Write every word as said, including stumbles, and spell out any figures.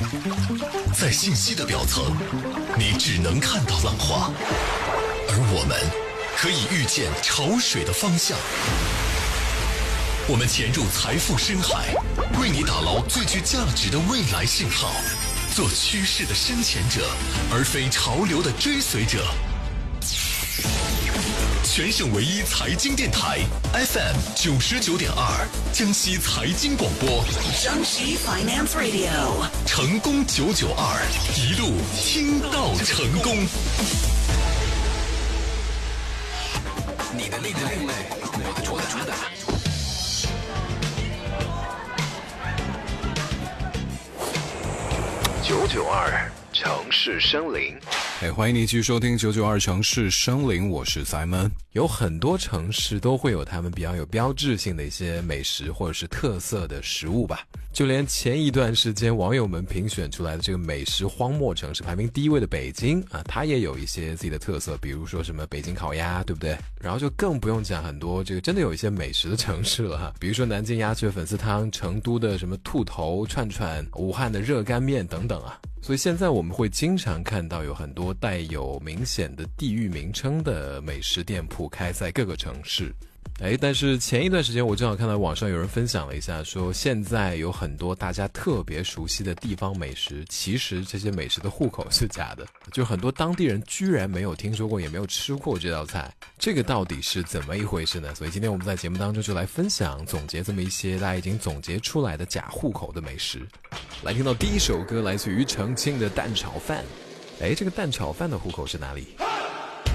在信息的表层，你只能看到浪花，而我们可以预见潮水的方向。我们潜入财富深海，为你打捞最具价值的未来信号，做趋势的深潜者，而非潮流的追随者。全省唯一财经电台 F M 九十九点二，江西财经广播， 江西 Finance Radio， 成功九九二，一路听到成功。 你的另类，我的主打。 九九二城市生灵。 哎，欢迎你继续收听九九二城市生灵，我是 Simon。有很多城市都会有他们比较有标志性的一些美食或者是特色的食物吧。就连前一段时间网友们评选出来的这个美食荒漠城市排名第一位的北京啊，它也有一些自己的特色，比如说什么北京烤鸭，对不对？然后就更不用讲很多这个真的有一些美食的城市了哈，比如说南京鸭血粉丝汤、成都的什么兔头串串、武汉的热干面等等啊。所以现在我们会经常看到有很多带有明显的地域名称的美食店铺开在各个城市。哎，但是前一段时间我正好看到网上有人分享了一下，说现在有很多大家特别熟悉的地方美食，其实这些美食的户口是假的，就很多当地人居然没有听说过也没有吃过这道菜，这个到底是怎么一回事呢？所以今天我们在节目当中就来分享总结这么一些大家已经总结出来的假户口的美食。来听到第一首歌，来自于重庆的蛋炒饭。哎，这个蛋炒饭的户口是哪里？